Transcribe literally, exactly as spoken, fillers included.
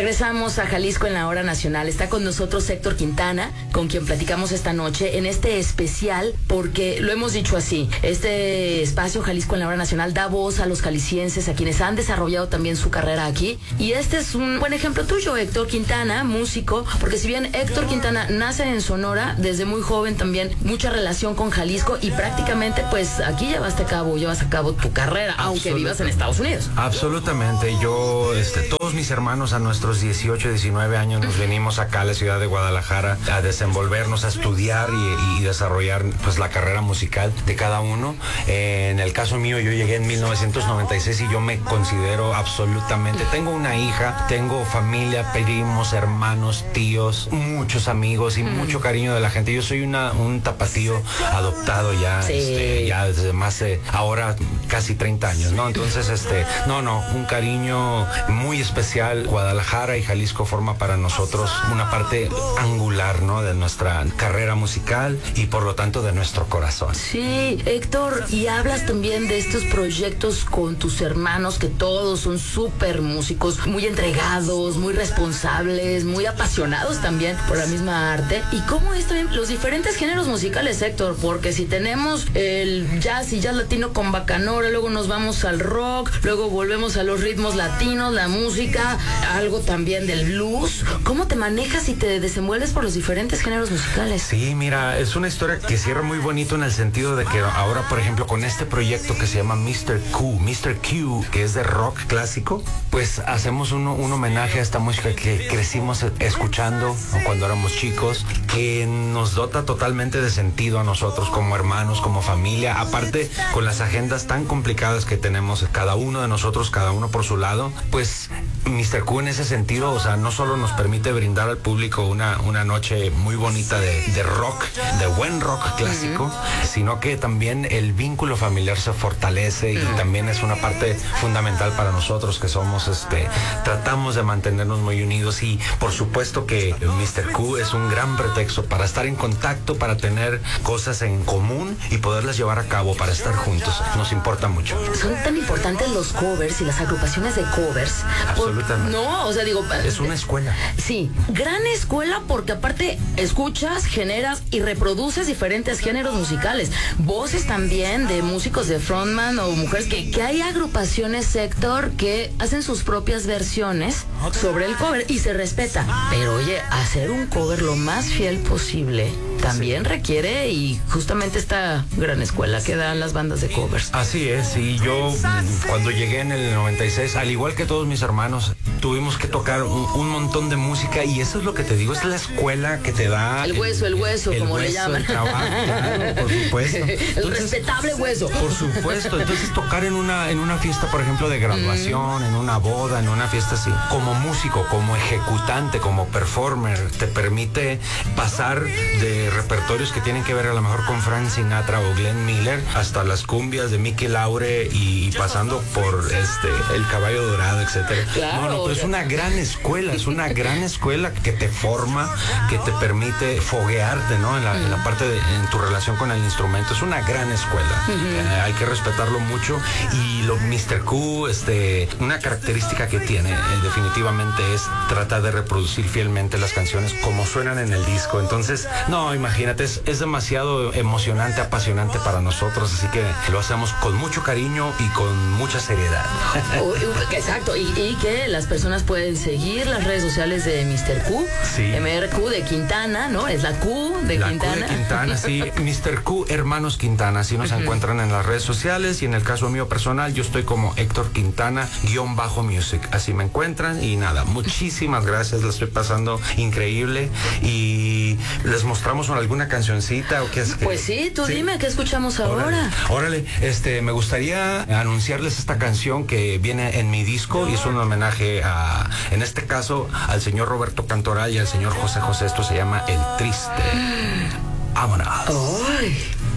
Regresamos a Jalisco en la Hora Nacional. Está con nosotros Héctor Quintana, con quien platicamos esta noche en este especial, porque lo hemos dicho así, este espacio Jalisco en la Hora Nacional da voz a los jaliscienses, a quienes han desarrollado también su carrera aquí. Y este es un buen ejemplo tuyo, Héctor Quintana, músico, porque si bien Héctor Quintana nace en Sonora, desde muy joven también mucha relación con Jalisco y prácticamente pues aquí llevaste a cabo, llevas a cabo tu carrera, aunque vivas en Estados Unidos. Absolutamente. Yo, este, todos mis hermanos a nuestros dieciocho, diecinueve años nos venimos acá a la ciudad de Guadalajara a desenvolvernos, a estudiar y, y desarrollar pues la carrera musical de cada uno. Eh, en el caso mío, yo llegué en mil novecientos noventa y seis y yo me considero absolutamente, tengo una hija, tengo familia, primos, hermanos, tíos, muchos amigos y mm. mucho cariño de la gente. Yo soy una, un tapatío adoptado ya, sí. este, ya desde más de ahora casi treinta años, ¿no? Entonces, este, no, no, un cariño muy especial. Guadalajara y Jalisco forma para nosotros una parte angular, ¿no? De nuestra carrera musical y por lo tanto de nuestro corazón. Sí, Héctor, y hablas también de estos proyectos con tus hermanos, que todos son súper músicos, muy entregados, muy responsables, muy apasionados también por la misma arte. ¿Y cómo es también los diferentes géneros musicales, Héctor? Porque si tenemos el jazz y jazz latino con bacanora, luego nos vamos al rock, luego volvemos a los ritmos latinos, la música, algo también del blues. ¿Cómo te manejas y te desenvuelves por los diferentes géneros musicales? Sí, mira, es una historia que cierra muy bonito en el sentido de que ahora, por ejemplo, con este proyecto que se llama mister Q, mister Q, que es de rock clásico, pues hacemos un, un homenaje a esta música que crecimos escuchando cuando éramos chicos, que nos dota totalmente de sentido a nosotros como hermanos, como familia, aparte con las agendas tan complicadas que tenemos cada uno de nosotros, cada uno por su lado, pues mister Q en ese sentido, o sea, no solo nos permite brindar al público una, una noche muy bonita de, de rock, de buen rock clásico, uh-huh. sino que también el vínculo familiar se fortalece y uh-huh. también es una parte fundamental para nosotros que somos, este, tratamos de mantenernos muy unidos y por supuesto que mister Q es un gran pretexto para estar en contacto, para tener cosas en común y poderlas llevar a cabo, para estar juntos. Nos importa mucho. Son tan importantes los covers y las agrupaciones de covers. Absolutamente. No, o sea, digo... Es una escuela. Sí, gran escuela porque aparte escuchas, generas y reproduces diferentes géneros musicales. Voces también de músicos de frontman o mujeres, que, que hay agrupaciones, Héctor, que hacen sus propias versiones sobre el cover y se respeta. Pero oye, hacer un cover lo más fiel posible también sí. requiere, y justamente esta gran escuela que dan las bandas de covers. Así es, y yo cuando llegué en el noventa y seis, al igual que todos mis hermanos, tuvimos que tocar un, un montón de música y eso es lo que te digo, es la escuela que te da... El hueso, el, el hueso, el como hueso, le llaman. El trabajo, claro, por supuesto. Entonces, el respetable hueso. Por supuesto, entonces tocar en una, en una fiesta, por ejemplo, de graduación, mm. en una boda, en una fiesta así, como músico, como ejecutante, como performer, te permite pasar de repertorios que tienen que ver a lo mejor con Frank Sinatra o Glenn Miller hasta las cumbias de Mickey Laure y, y pasando por este el Caballo Dorado, etcétera. Claro, no, no, pero es una gran escuela, es una gran escuela que te forma, que te permite foguearte, ¿no? En la, en la parte de en tu relación con el instrumento. Es una gran escuela. Uh-huh. Eh, hay que respetarlo mucho y lo mister Q, este, una característica que tiene eh, definitivamente es tratar de reproducir fielmente las canciones como suenan en el disco. Entonces, no, imagínate, es, es demasiado emocionante, apasionante para nosotros, así que lo hacemos con mucho cariño y con mucha seriedad. Exacto, y, y que las personas pueden seguir las redes sociales de mister Q, sí. M R Q de Quintana, ¿no? Es la Q de la Quintana. Q de Quintana, sí. mister Q Hermanos Quintana, así nos uh-huh. encuentran en las redes sociales y en el caso mío personal, yo estoy como Héctor Quintana, guión bajo music, así me encuentran y nada, muchísimas gracias, la estoy pasando increíble y les mostramos alguna cancioncita o qué es que... Pues sí, tú ¿sí? dime, ¿qué escuchamos ahora? Órale, órale, este, me gustaría anunciarles esta canción que viene en mi disco y es un homenaje a, en este caso, al señor Roberto Cantoral y al señor José José. Esto se llama El Triste. Vámonos. ¡Ay!